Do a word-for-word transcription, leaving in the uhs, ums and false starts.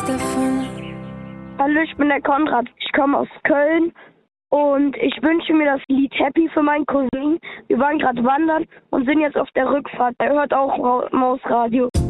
davon. Hallo, ich bin der Konrad. Ich komme aus Köln und ich wünsche mir das Lied Happy für meinen Cousin. Wir waren gerade wandern und sind jetzt auf der Rückfahrt. Er hört auch Mausradio.